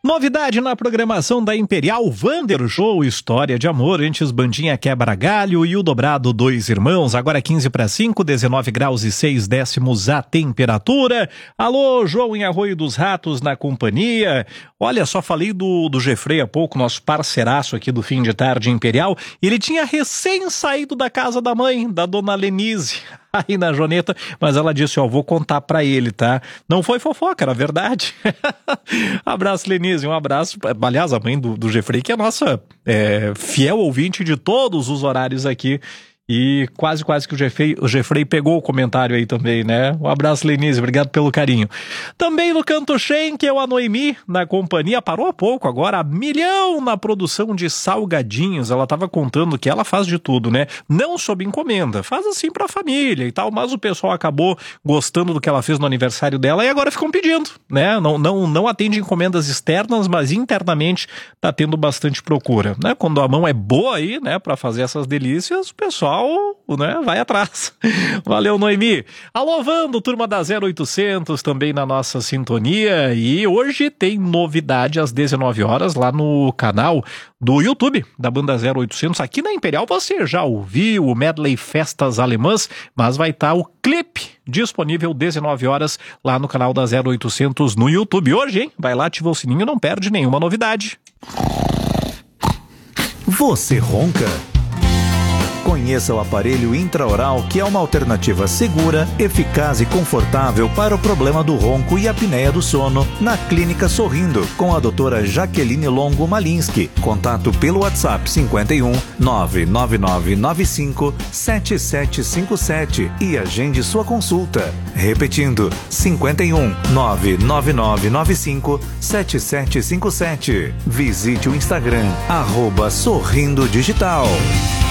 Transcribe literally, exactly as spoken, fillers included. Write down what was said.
Novidade na programação da Imperial, Wander Show, História de Amor, antes Bandinha Quebra Galho e o dobrado Dois Irmãos, agora quinze para cinco, dezenove graus e seis décimos a temperatura. Alô, João em Arroio dos Ratos na companhia. Olha, só falei do, do Jeffrey há pouco, nosso parceiraço aqui do Fim de Tarde Imperial. Ele tinha recém saído da casa da mãe, da dona Lenise, aí na Joneta, mas ela disse, ó, vou contar pra ele, tá? Não foi fofoca, era verdade. Abraço, Lenise, um abraço. Aliás, a mãe do, do Jeffrey, que é nossa é, fiel ouvinte de todos os horários aqui. E quase, quase que o Jeffrey, o Jeffrey pegou o comentário aí também, né? Um abraço, Lenise, obrigado pelo carinho. Também no Canto Schenkel, a Noemi, na companhia, parou há pouco agora, a milhão na produção de salgadinhos. Ela estava contando que ela faz de tudo, né? Não sob encomenda, faz assim pra família e tal, mas o pessoal acabou gostando do que ela fez no aniversário dela e agora ficam pedindo, né? Não, não, não atende encomendas externas, mas internamente tá tendo bastante procura, né? Quando a mão é boa aí, né, pra fazer essas delícias, o pessoal, né, vai atrás. Valeu, Noemi. Alô, Vando, turma da zero oitocentos, também na nossa sintonia. E hoje tem novidade às dezenove horas lá no canal do YouTube da Banda zero oitocentos. Aqui na Imperial você já ouviu o Medley Festas Alemãs, mas vai estar o clipe disponível dezenove horas lá no canal da zero oitocentos no YouTube. Hoje, hein? Vai lá, ativa o sininho, não perde nenhuma novidade. Você ronca? Conheça o aparelho intraoral, que é uma alternativa segura, eficaz e confortável para o problema do ronco e apneia do sono, na Clínica Sorrindo, com a doutora Jaqueline Longo Malinski. Contato pelo WhatsApp cinquenta e um, nove nove nove nove cinco, sete sete cinco sete e agende sua consulta. Repetindo, cinquenta e um, nove nove nove nove cinco, sete sete cinco sete. Visite o Instagram, arroba Sorrindo Digital.